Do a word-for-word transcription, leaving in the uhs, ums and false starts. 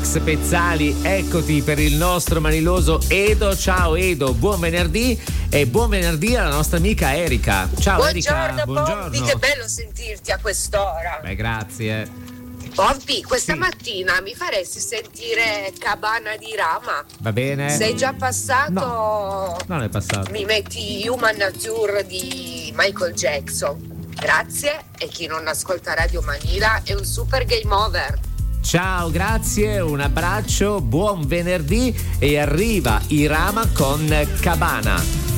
Max Pezzali, eccoti per il nostro maniloso Edo. Ciao Edo, buon venerdì e buon venerdì alla nostra amica Erika. Ciao buongiorno, Erika, buongiorno. Bobby, che bello sentirti a quest'ora. Beh, grazie. Bobby, questa Sì. mattina mi faresti sentire Cabana di Rama? Va bene? Sei già passato? No, non è passato. Mi metti Human Nature di Michael Jackson. Grazie, e chi non ascolta Radio Manila è un super game over. Ciao, grazie, un abbraccio, buon venerdì e arriva Irama con Cabana.